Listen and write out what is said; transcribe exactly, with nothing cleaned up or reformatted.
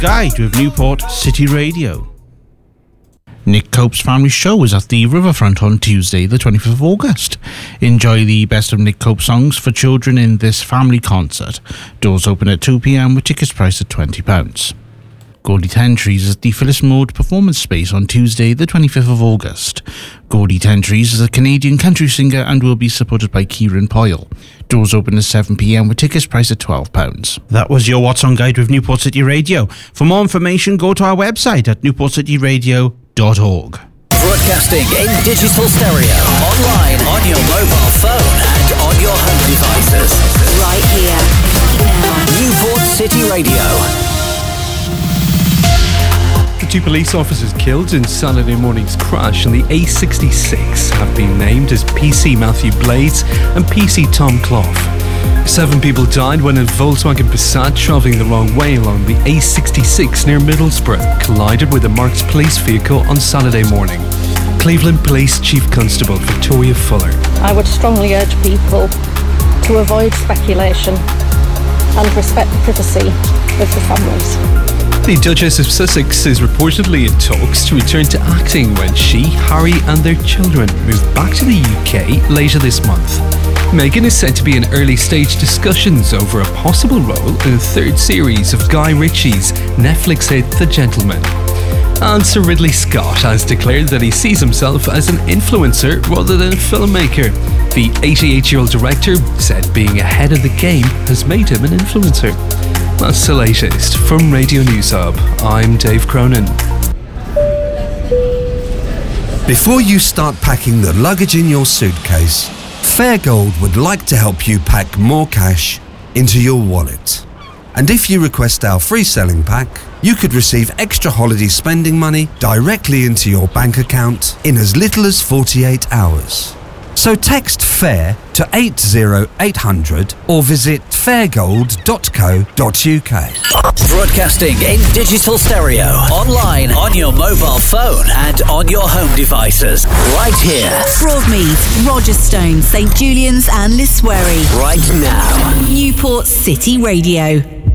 Guide with Newport City Radio. Nick Cope's family show is at the Riverfront on Tuesday, the twenty-fifth of August. Enjoy the best of Nick Cope songs for children in this family concert. Doors open at two p.m. with tickets priced at twenty pounds. Gordy Tentries is at the Phyllis Mode Performance Space on Tuesday, the twenty-fifth of August. Gordy Tentries is a Canadian country singer and will be supported by Kieran Poyle. Doors open at seven p.m. with tickets priced at twelve pounds. That was your What's On Guide with Newport City Radio. For more information, go to our website at newport city radio dot org. Broadcasting in digital stereo, online, on your mobile phone and on your home devices. Right here. Now. Newport City Radio. The two police officers killed in Saturday morning's crash on the A sixty-six have been named as P C Matthew Blades and P C Tom Clough. Seven people died when a Volkswagen Passat travelling the wrong way along the A sixty-six near Middlesbrough collided with a marked police vehicle on Saturday morning. Cleveland Police Chief Constable Victoria Fuller. I would strongly urge people to avoid speculation and respect the privacy of the families. The Duchess of Sussex is reportedly in talks to return to acting when she, Harry and their children move back to the U K later this month. Meghan is said to be in early stage discussions over a possible role in a third series of Guy Ritchie's Netflix hit The Gentleman. And Sir Ridley Scott has declared that he sees himself as an influencer rather than a filmmaker. The eighty-eight-year-old director said being ahead of the game has made him an influencer. That's the latest from Radio News Hub. I'm Dave Cronin. Before you start packing the luggage in your suitcase, Fairgold would like to help you pack more cash into your wallet. And if you request our free selling pack, you could receive extra holiday spending money directly into your bank account in as little as forty-eight hours. So text FAIR to eight zero eight hundred or visit fairgold dot co dot uk. Broadcasting in digital stereo, online, on your mobile phone and on your home devices. Right here. Broadmead, Rogerstone, St Julian's and Liswery. Right now. Newport City Radio.